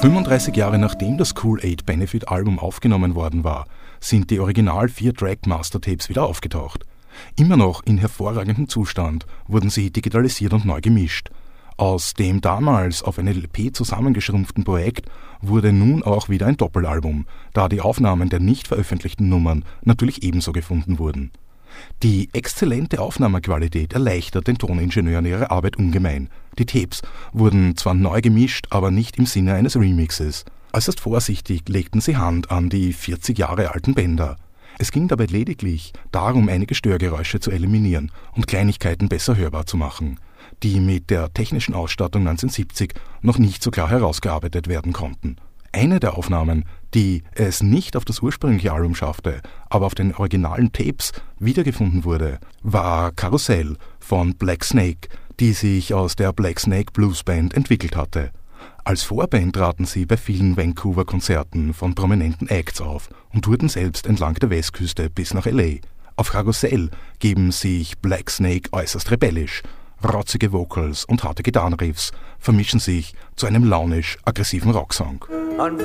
35 Jahre nachdem das Cool-Aid-Benefit-Album aufgenommen worden war, sind die Original 4-Track-Master-Tapes wieder aufgetaucht. Immer noch in hervorragendem Zustand wurden sie digitalisiert und neu gemischt. Aus dem damals auf eine LP zusammengeschrumpften Projekt wurde nun auch wieder ein Doppelalbum, da die Aufnahmen der nicht veröffentlichten Nummern natürlich ebenso gefunden wurden. Die exzellente Aufnahmequalität erleichtert den Toningenieuren ihre Arbeit ungemein. Die Tapes wurden zwar neu gemischt, aber nicht im Sinne eines Remixes. Äußerst vorsichtig legten sie Hand an die 40 Jahre alten Bänder. Es ging dabei lediglich darum, einige Störgeräusche zu eliminieren und Kleinigkeiten besser hörbar zu machen, die mit der technischen Ausstattung 1970 noch nicht so klar herausgearbeitet werden konnten. Eine der Aufnahmen, die es nicht auf das ursprüngliche Album schaffte, aber auf den originalen Tapes wiedergefunden wurde, war Karussell von Black Snake, die sich aus der Black Snake Blues Band entwickelt hatte. Als Vorband traten sie bei vielen Vancouver-Konzerten von prominenten Acts auf und tourten selbst entlang der Westküste bis nach L.A. Auf Karussell geben sich Black Snake äußerst rebellisch. Rotzige Vocals und harte Gitarrenriffs vermischen sich zu einem launisch-aggressiven Rocksong.